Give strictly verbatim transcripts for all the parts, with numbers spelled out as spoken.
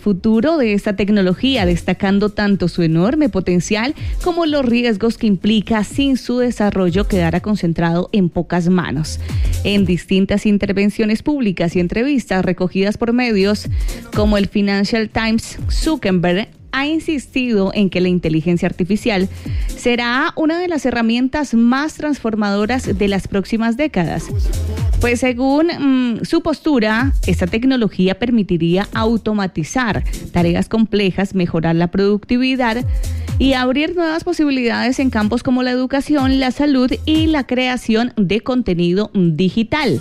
futuro de esta tecnología, destacando tanto su enorme potencial como los riesgos que implica sin su desarrollo quedara concentrado en pocas manos. En distintas intervenciones públicas y entrevistas recogidas por medios como el Financial Times, Zuckerberg ha insistido en que la inteligencia artificial será una de las herramientas más transformadoras de las próximas décadas. Pues según mmm, su postura, esta tecnología permitiría automatizar tareas complejas, mejorar la productividad y abrir nuevas posibilidades en campos como la educación, la salud y la creación de contenido digital.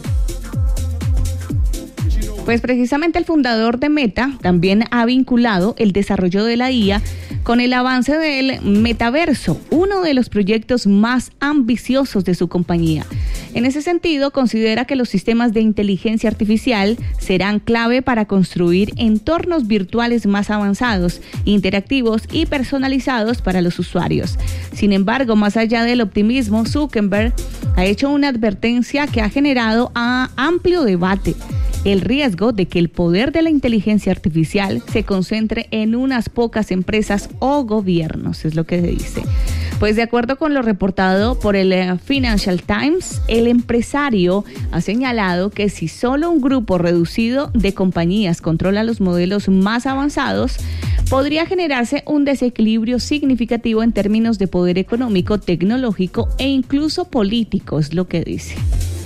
Pues precisamente el fundador de Meta también ha vinculado el desarrollo de la I A con el avance del metaverso, uno de los proyectos más ambiciosos de su compañía. En ese sentido, considera que los sistemas de inteligencia artificial serán clave para construir entornos virtuales más avanzados, interactivos y personalizados para los usuarios. Sin embargo, más allá del optimismo, Zuckerberg ha hecho una advertencia que ha generado a amplio debate: el riesgo de que el poder de la inteligencia artificial se concentre en unas pocas empresas o gobiernos, es lo que se dice. Pues de acuerdo con lo reportado por el Financial Times, el empresario ha señalado que si solo un grupo reducido de compañías controla los modelos más avanzados, podría generarse un desequilibrio significativo en términos de poder económico, tecnológico e incluso político, es lo que dice.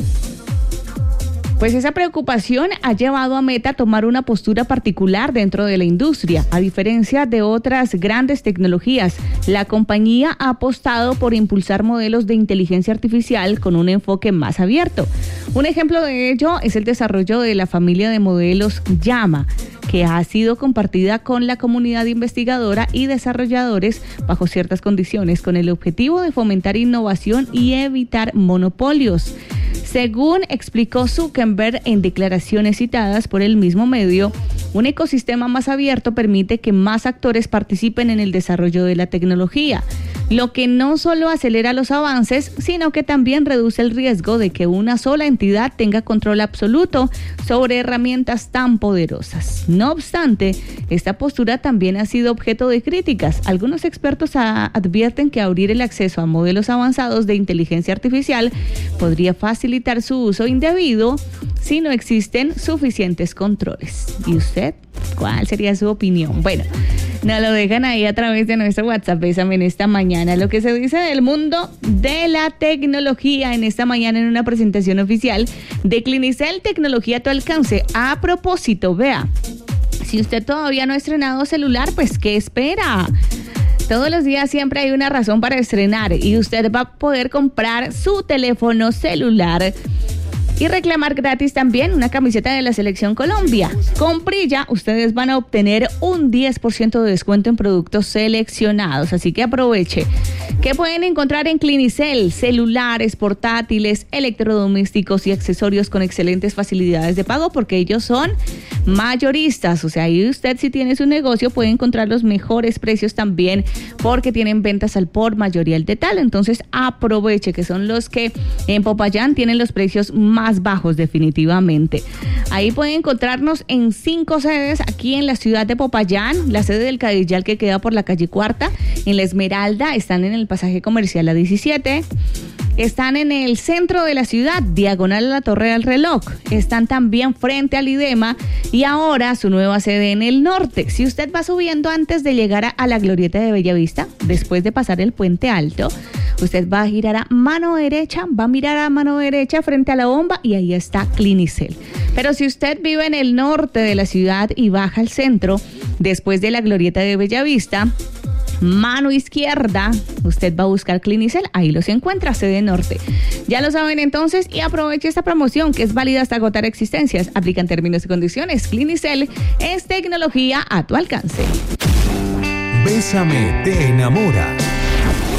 Pues esa preocupación ha llevado a Meta a tomar una postura particular dentro de la industria. A diferencia de otras grandes tecnologías, la compañía ha apostado por impulsar modelos de inteligencia artificial con un enfoque más abierto. Un ejemplo de ello es el desarrollo de la familia de modelos Llama, que ha sido compartida con la comunidad investigadora y desarrolladores bajo ciertas condiciones, con el objetivo de fomentar innovación y evitar monopolios. Según explicó Zuckerberg en declaraciones citadas por el mismo medio, un ecosistema más abierto permite que más actores participen en el desarrollo de la tecnología, lo que no solo acelera los avances, sino que también reduce el riesgo de que una sola entidad tenga control absoluto sobre herramientas tan poderosas. No obstante, esta postura también ha sido objeto de críticas. Algunos expertos a- advierten que abrir el acceso a modelos avanzados de inteligencia artificial podría facilitar su uso indebido si no existen suficientes controles. ¿Y usted? ¿Cuál sería su opinión? Bueno, nos lo dejan ahí a través de nuestro WhatsApp. Bésame en esta mañana. Lo que se dice del mundo de la tecnología en esta mañana en una presentación oficial de Clinicel, tecnología a tu alcance. A propósito, vea, si usted todavía no ha estrenado celular, pues ¿qué espera? Todos los días siempre hay una razón para estrenar y usted va a poder comprar su teléfono celular y reclamar gratis también una camiseta de la Selección Colombia. Con Prilla, ustedes van a obtener un diez por ciento de descuento en productos seleccionados, así que aproveche. ¿Qué pueden encontrar en Clinicel? Celulares, portátiles, electrodomésticos y accesorios con excelentes facilidades de pago, porque ellos son mayoristas. O sea, ahí usted, si tiene su negocio, puede encontrar los mejores precios también, porque tienen ventas al por mayor y al detal. Entonces aproveche, que son los que en Popayán tienen los precios más bajos definitivamente. Ahí pueden encontrarnos en cinco sedes aquí en la ciudad de Popayán: la sede del Cadillal, que queda por la calle Cuarta; en La Esmeralda están en el pasaje comercial A diecisiete; están en el centro de la ciudad, diagonal a la Torre del Reloj; están también frente al IDEMA, y ahora su nueva sede en el norte. Si usted va subiendo antes de llegar a, a la Glorieta de Bellavista, después de pasar el Puente Alto, usted va a girar a mano derecha, va a mirar a mano derecha frente a la bomba y ahí está Clinicel. Pero si usted vive en el norte de la ciudad y baja al centro, después de la Glorieta de Bellavista, mano izquierda, usted va a buscar Clinicel, ahí los encuentra, sede norte. Ya lo saben entonces, y aproveche esta promoción que es válida hasta agotar existencias. Aplican términos y condiciones. Clinicel es tecnología a tu alcance. Bésame te enamora.